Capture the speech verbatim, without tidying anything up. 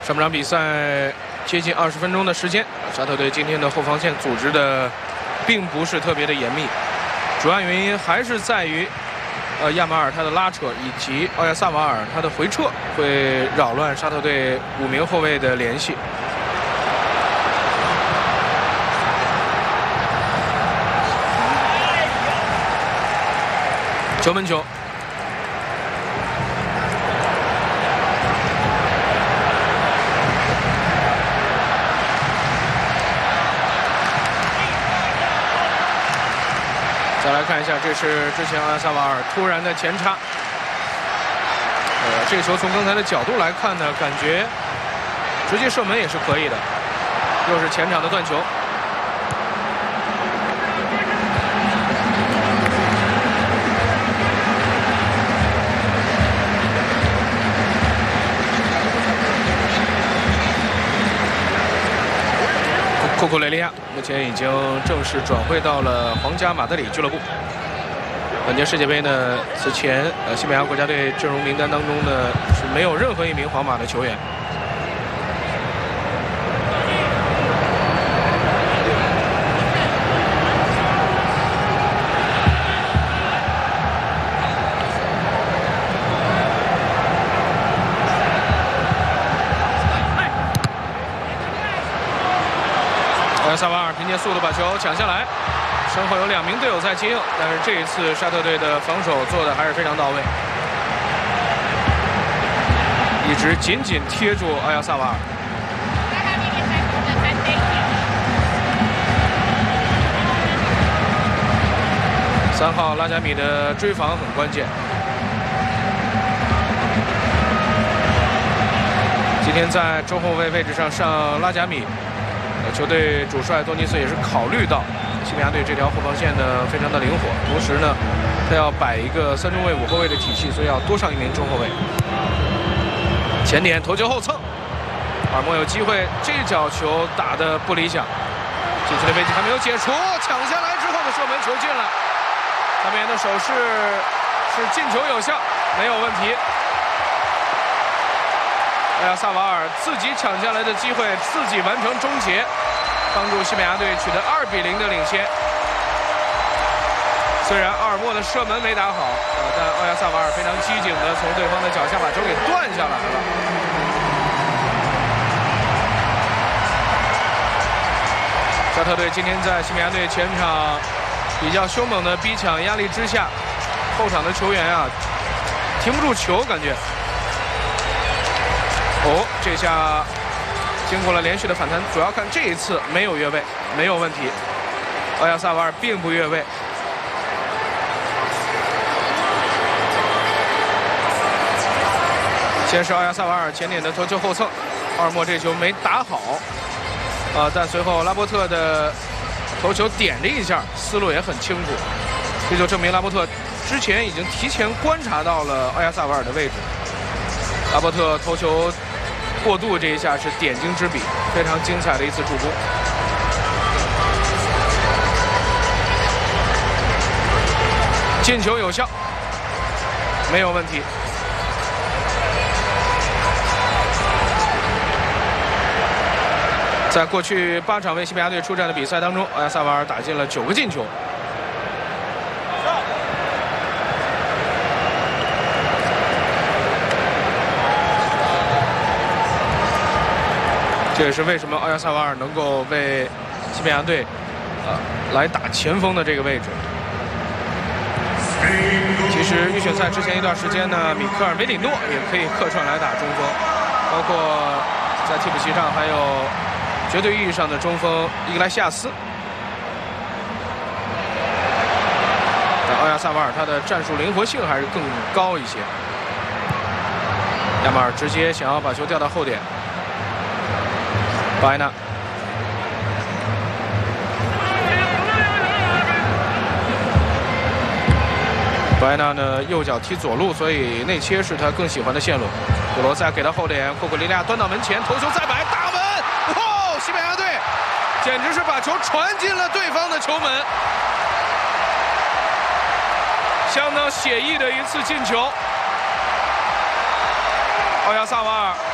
上半场比赛接近二十分钟的时间，沙特队今天的后防线组织的并不是特别的严密，主要原因还是在于，呃，亚马尔他的拉扯以及奥亚萨瓦尔他的回撤会扰乱沙特队五名后卫的联系。球门球。 再来看一下，这是之前阿萨瓦尔突然的前插。呃，这个球从刚才的角度来看呢，感觉直接射门也是可以的。又是前场的断球。库库雷利亚目前已经正式转会到了皇家马德里俱乐部。本届世界杯呢，此前呃西班牙国家队阵容名单当中呢是没有任何一名皇马的球员。奥亚萨瓦尔凭借速度把球抢下来，身后有两名队友在接应，但是这一次沙特队的防守做的还是非常到位，一直紧紧贴住奥亚萨瓦尔。三号拉贾米的追防很关键。今天在中后卫位置上上拉贾米。 球队主帅多尼斯也是考虑到西班牙队这条后防线呢非常的灵活，同时呢，他要摆一个三中卫五后卫的体系，所以要多上一名中后卫。前点头球后蹭，尔莫有机会，这脚球打得不理想，禁区的飞机还没有解除，抢下来之后的射门球进了，他们的手势是进球有效，没有问题。 奥亚萨瓦尔自己抢下来的机会，自己完成终结，帮助西班牙队取得二比零的领先。虽然阿尔莫的射门没打好，呃，但奥亚萨瓦尔非常机警的从对方的脚下把球给断下来了。沙特队今天在西班牙队前场比较凶猛的逼抢压力之下，后场的球员啊停不住球，感觉。 哦，这下经过了连续的反弹，主要看这一次没有越位，没有问题。奥亚萨瓦尔并不越位。先是奥亚萨瓦尔前点的头球后蹭，奥尔莫这球没打好，啊、呃，但随后拉波特的头球点了一下，思路也很清楚，这就证明拉波特之前已经提前观察到了奥亚萨瓦尔的位置。拉波特头球。 过渡这一下是点睛之笔，非常精彩的一次助攻。进球有效，没有问题。在过去八场为西班牙队出战的比赛当中，奥亚萨瓦尔打进了九个进球。 这也是为什么奥亚萨瓦尔能够为西班牙队，呃，来打前锋的这个位置。其实预选赛之前一段时间呢，米克尔梅里诺也可以客串来打中锋，包括在替补席上还有绝对意义上的中锋伊格莱西亚斯。但奥亚萨瓦尔他的战术灵活性还是更高一些。亚马尔直接想要把球调到后点。 巴埃纳，巴埃纳呢右脚踢左路，所以内切是他更喜欢的线路。古罗塞给到后点，库库利亚端到门前，头球再摆，大门！哦，西班牙队简直是把球传进了对方的球门，相当写意的一次进球。奥亚萨瓦尔